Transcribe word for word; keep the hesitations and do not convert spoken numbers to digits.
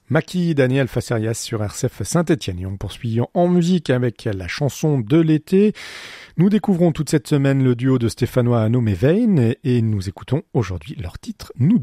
Maki, Daniel Facerias sur R C F Saint-Etienne. Et on poursuit en musique avec la chanson de l'été. Nous découvrons toute cette semaine le duo de Stéphanois Hanaume et Vein et nous écoutons aujourd'hui leur titre « Nous deux ».